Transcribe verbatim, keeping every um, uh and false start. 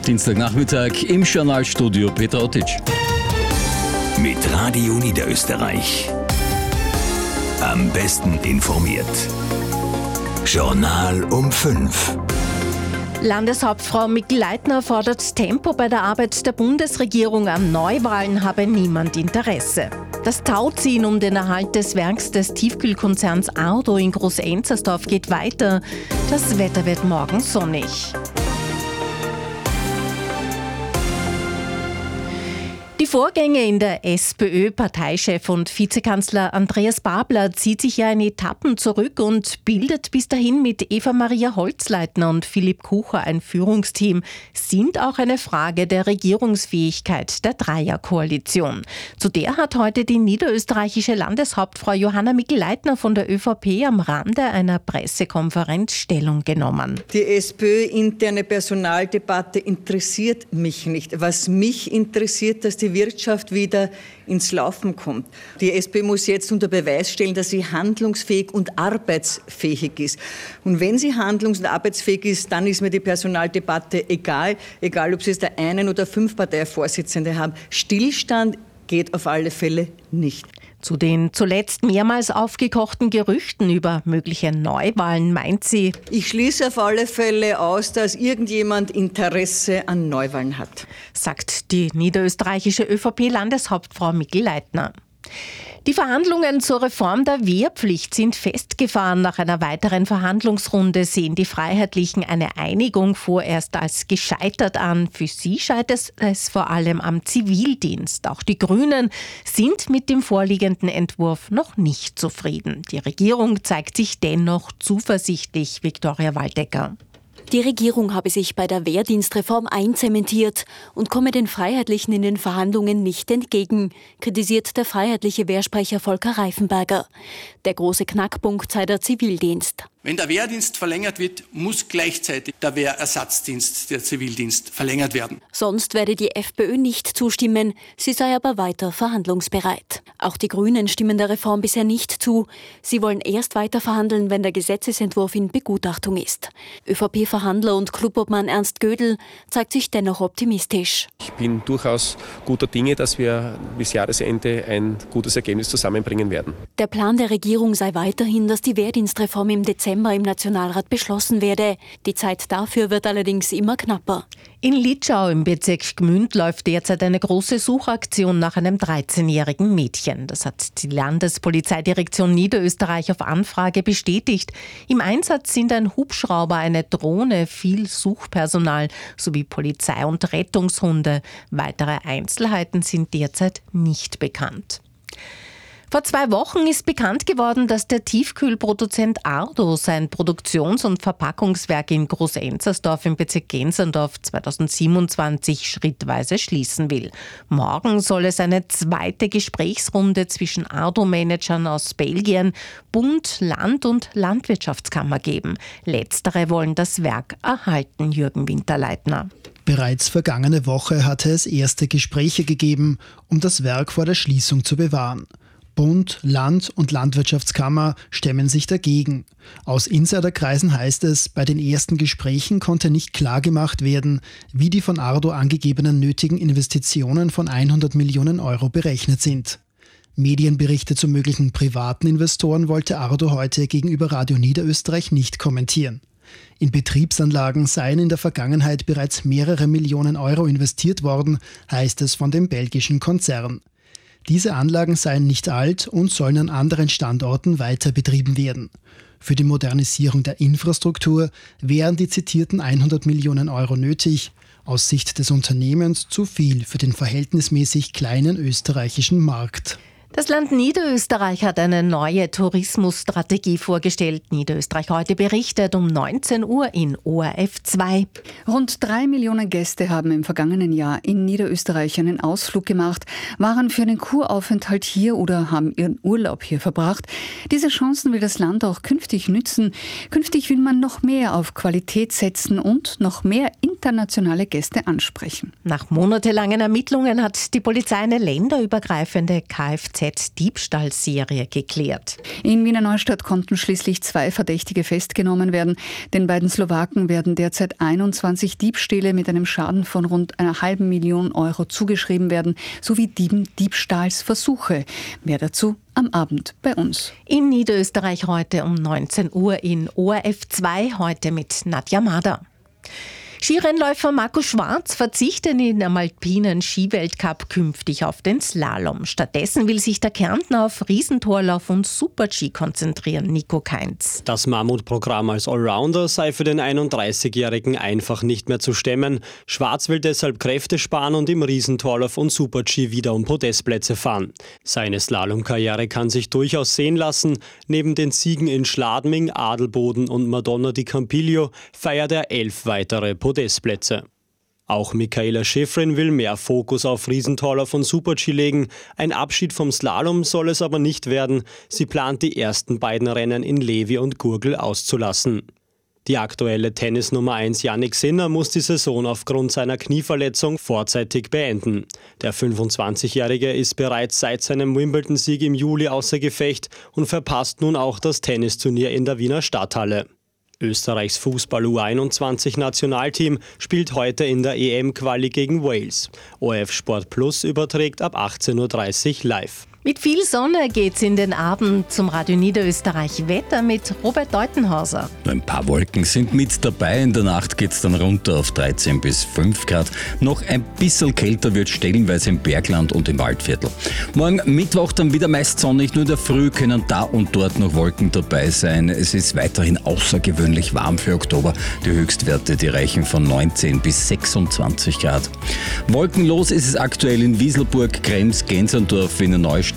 Dienstagnachmittag im Journalstudio Peter Ottitsch. Mit Radio Niederösterreich. Am besten informiert. Journal um fünf. Landeshauptfrau Mikl-Leitner fordert Tempo bei der Arbeit der Bundesregierung. An Neuwahlen habe niemand Interesse. Das Tauziehen um den Erhalt des Werks des Tiefkühlkonzerns Ardo in Groß-Enzersdorf geht weiter. Das Wetter wird morgen sonnig. Die Vorgänge in der SPÖ-Parteichef und Vizekanzler Andreas Babler zieht sich ja in Etappen zurück und bildet bis dahin mit Eva-Maria Holzleitner und Philipp Kucher ein Führungsteam, sind auch eine Frage der Regierungsfähigkeit der Dreierkoalition. Zu der hat heute die niederösterreichische Landeshauptfrau Johanna Mikl-Leitner von der ÖVP am Rande einer Pressekonferenz Stellung genommen. Die SPÖ-interne Personaldebatte interessiert mich nicht. Was mich interessiert, dass die Wirtschaft wieder ins Laufen kommt. Die SPÖ muss jetzt unter Beweis stellen, dass sie handlungsfähig und arbeitsfähig ist. Und wenn sie handlungs- und arbeitsfähig ist, dann ist mir die Personaldebatte egal, egal ob sie es der einen oder fünf Parteivorsitzende haben. Stillstand geht auf alle Fälle nicht. Zu den zuletzt mehrmals aufgekochten Gerüchten über mögliche Neuwahlen meint sie: Ich schließe auf alle Fälle aus, dass irgendjemand Interesse an Neuwahlen hat, sagt die niederösterreichische ÖVP-Landeshauptfrau Mikl-Leitner. Die Verhandlungen zur Reform der Wehrpflicht sind festgefahren. Nach einer weiteren Verhandlungsrunde sehen die Freiheitlichen eine Einigung vorerst als gescheitert an. Für sie scheitert es vor allem am Zivildienst. Auch die Grünen sind mit dem vorliegenden Entwurf noch nicht zufrieden. Die Regierung zeigt sich dennoch zuversichtlich. Viktoria Waldecker. Die Regierung habe sich bei der Wehrdienstreform einzementiert und komme den Freiheitlichen in den Verhandlungen nicht entgegen, kritisiert der freiheitliche Wehrsprecher Volker Reifenberger. Der große Knackpunkt sei der Zivildienst. Wenn der Wehrdienst verlängert wird, muss gleichzeitig der Wehrersatzdienst, der Zivildienst, verlängert werden. Sonst werde die FPÖ nicht zustimmen, sie sei aber weiter verhandlungsbereit. Auch die Grünen stimmen der Reform bisher nicht zu. Sie wollen erst weiter verhandeln, wenn der Gesetzesentwurf in Begutachtung ist. ÖVP-Verhandler und Clubobmann Ernst Gödel zeigt sich dennoch optimistisch. Ich bin durchaus guter Dinge, dass wir bis Jahresende ein gutes Ergebnis zusammenbringen werden. Der Plan der Regierung sei weiterhin, dass die Wehrdienstreform im Dezember im Nationalrat beschlossen werde. Die Zeit dafür wird allerdings immer knapper. In Litschau im Bezirk Gmünd läuft derzeit eine große Suchaktion nach einem dreizehnjährigen Mädchen. Das hat die Landespolizeidirektion Niederösterreich auf Anfrage bestätigt. Im Einsatz sind ein Hubschrauber, eine Drohne, viel Suchpersonal sowie Polizei und Rettungshunde. Weitere Einzelheiten sind derzeit nicht bekannt. Vor zwei Wochen ist bekannt geworden, dass der Tiefkühlproduzent Ardo sein Produktions- und Verpackungswerk in Groß-Enzersdorf im Bezirk Gensendorf zweitausendsiebenundzwanzig schrittweise schließen will. Morgen soll es eine zweite Gesprächsrunde zwischen Ardo-Managern aus Belgien, Bund, Land und Landwirtschaftskammer geben. Letztere wollen das Werk erhalten, Jürgen Winterleitner. Bereits vergangene Woche hatte es erste Gespräche gegeben, um das Werk vor der Schließung zu bewahren. Bund, Land und Landwirtschaftskammer stemmen sich dagegen. Aus Insiderkreisen heißt es, bei den ersten Gesprächen konnte nicht klar gemacht werden, wie die von Ardo angegebenen nötigen Investitionen von hundert Millionen Euro berechnet sind. Medienberichte zu möglichen privaten Investoren wollte Ardo heute gegenüber Radio Niederösterreich nicht kommentieren. In Betriebsanlagen seien in der Vergangenheit bereits mehrere Millionen Euro investiert worden, heißt es von dem belgischen Konzern. Diese Anlagen seien nicht alt und sollen an anderen Standorten weiter betrieben werden. Für die Modernisierung der Infrastruktur wären die zitierten hundert Millionen Euro nötig. Aus Sicht des Unternehmens zu viel für den verhältnismäßig kleinen österreichischen Markt. Das Land Niederösterreich hat eine neue Tourismusstrategie vorgestellt. Niederösterreich heute berichtet um neunzehn Uhr in O R F zwei. Rund drei Millionen Gäste haben im vergangenen Jahr in Niederösterreich einen Ausflug gemacht, waren für einen Kuraufenthalt hier oder haben ihren Urlaub hier verbracht. Diese Chancen will das Land auch künftig nützen. Künftig will man noch mehr auf Qualität setzen und noch mehr in internationale Gäste ansprechen. Nach monatelangen Ermittlungen hat die Polizei eine länderübergreifende Kfz-Diebstahlserie geklärt. In Wiener Neustadt konnten schließlich zwei Verdächtige festgenommen werden. Den beiden Slowaken werden derzeit einundzwanzig Diebstähle mit einem Schaden von rund einer halben Million Euro zugeschrieben werden, sowie sieben Diebstahlsversuche. Mehr dazu am Abend bei uns. In Niederösterreich heute um neunzehn Uhr in O R F zwei, heute mit Nadja Mader. Skirennläufer Marco Schwarz verzichtet in dem alpinen Skiweltcup künftig auf den Slalom. Stattdessen will sich der Kärntner auf Riesentorlauf und Super-G konzentrieren. Nico Kainz. Das Mammutprogramm als Allrounder sei für den einunddreißigjährigen einfach nicht mehr zu stemmen. Schwarz will deshalb Kräfte sparen und im Riesentorlauf und Super-G wieder um Podestplätze fahren. Seine Slalomkarriere kann sich durchaus sehen lassen. Neben den Siegen in Schladming, Adelboden und Madonna di Campiglio feiert er elf weitere Podestplätze. Podestplätze. Auch Michaela Schifrin will mehr Fokus auf Riesentorlauf und Super-G legen. Ein Abschied vom Slalom soll es aber nicht werden. Sie plant, die ersten beiden Rennen in Levi und Gurgel auszulassen. Die aktuelle Tennis-Nummer eins Jannik Sinner muss die Saison aufgrund seiner Knieverletzung vorzeitig beenden. Der fünfundzwanzigjährige ist bereits seit seinem Wimbledon-Sieg im Juli außer Gefecht und verpasst nun auch das Tennisturnier in der Wiener Stadthalle. Österreichs Fußball-U einundzwanzig Nationalteam spielt heute in der E M-Quali gegen Wales. O R F Sport Plus überträgt ab achtzehn Uhr dreißig live. Mit viel Sonne geht's in den Abend zum Radio Niederösterreich Wetter mit Robert Deutenhauser. Ein paar Wolken sind mit dabei. In der Nacht geht's dann runter auf dreizehn bis fünf Grad. Noch ein bisschen kälter wird stellenweise im Bergland und im Waldviertel. Morgen Mittwoch dann wieder meist sonnig. Nur in der Früh können da und dort noch Wolken dabei sein. Es ist weiterhin außergewöhnlich warm für Oktober. Die Höchstwerte, die reichen von neunzehn bis sechsundzwanzig Grad. Wolkenlos ist es aktuell in Wieselburg, Krems, Gensendorf, Wiener Neustadt